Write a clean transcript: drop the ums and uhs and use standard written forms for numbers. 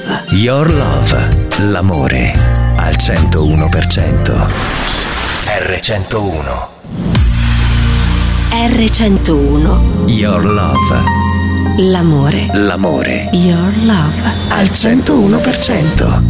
Love. Your Love, l'amore al 101%. R101. R101. Your Love. L'amore. L'amore. Your Love. Al 101%.